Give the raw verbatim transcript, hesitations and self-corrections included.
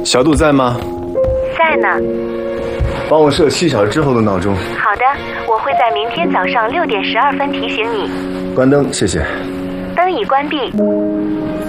小杜在吗？ 在呢。 帮我设七小时之后的闹钟。 好的，我会在明天早上六点十二分提醒你。 关灯，谢谢。 灯已关闭。